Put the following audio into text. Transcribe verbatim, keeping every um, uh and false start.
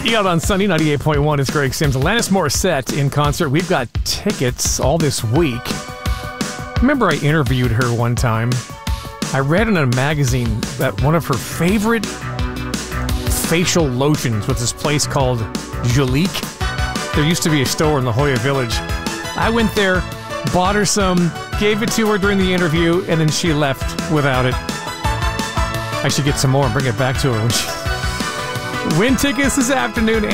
Eon on Sunny ninety-eight point one. It's Greg Sims. Alanis Morissette in concert. We've got tickets all this week. Remember I interviewed her one time. I read in a magazine that one of her favorite facial lotions was this place called Jolique. There used to be a store in La Jolla Village. I went there, bought her some, gave it to her during the interview, and then she left without it. I should get some more and bring it back to her when she... Win tickets this afternoon.